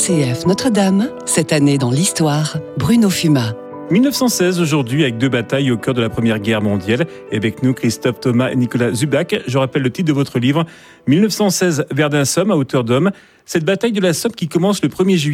RCF Notre-Dame, cette année dans l'histoire, Bruno Fumat. 1916 aujourd'hui, avec 2 batailles au cœur de la Première Guerre mondiale. Et avec nous, Christophe Thomas et Nicolas Zubac. Je rappelle le titre de votre livre, 1916 Verdun-Somme à hauteur d'homme. Cette bataille de la Somme qui commence le 1er juillet